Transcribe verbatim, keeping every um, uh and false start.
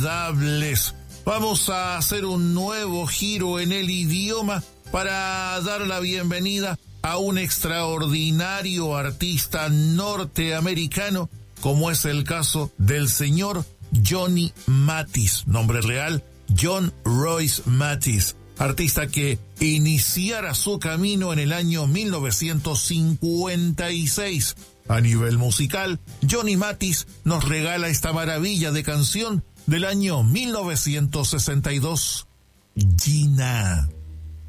agradables. Vamos a hacer un nuevo giro en el idioma para dar la bienvenida a un extraordinario artista norteamericano, como es el caso del señor Johnny Mathis, nombre real John Royce Mathis, artista que iniciara su camino en el año mil novecientos cincuenta y seis. A nivel musical, Johnny Mathis nos regala esta maravilla de canción del año mil novecientos sesenta y dos, Gina.